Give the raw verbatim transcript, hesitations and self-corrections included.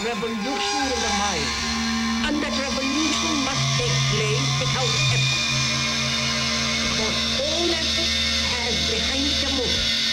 revolution in the mind. And that revolution must take place without effort. Because all effort has behind it a motive.